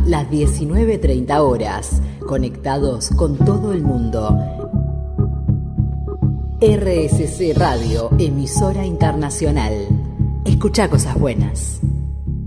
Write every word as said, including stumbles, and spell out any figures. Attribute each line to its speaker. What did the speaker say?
Speaker 1: las diecinueve treinta horas, conectados con todo el mundo. R S C Radio, emisora internacional. Escucha cosas buenas.